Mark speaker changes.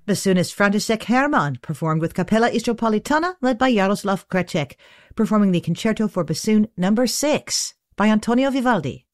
Speaker 1: Bassoonist František Herman performed with Capella Istropolitana led by Jaroslav Kreček, performing the Concerto for Bassoon No. 6 by Antonio Vivaldi.